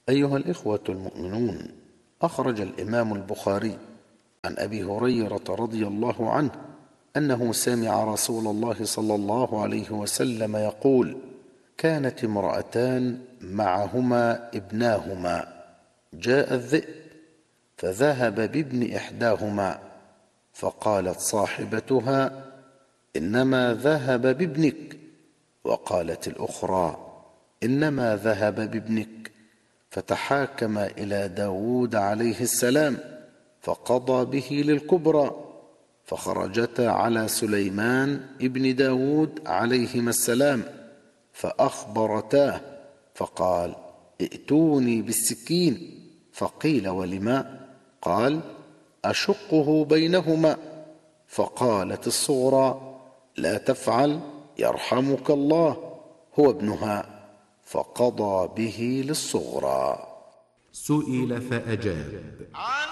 أيها الإخوة المؤمنون، أخرج الإمام البخاري عن أبي هريرة رضي الله عنه أنه سمع رسول الله صلى الله عليه وسلم يقول: كانت امرأتان معهما ابناهما، جاء الذئب فذهب بابن إحداهما، فقالت صاحبتها: إنما ذهب بابنك، وقالت الأخرى: إنما ذهب بابنك. فتحاكم إلى داود عليه السلام فقضى به للكبرى، فخرجتا على سليمان ابن داود عليهما السلام فأخبرتاه، فقال: ائتوني بالسكين. فقيل: ولما؟ قال: أشقه بينهما. فقالت الصغرى: لا تفعل يرحمك الله، هو ابنها. فقضى به للصغرى. سئل فأجاب: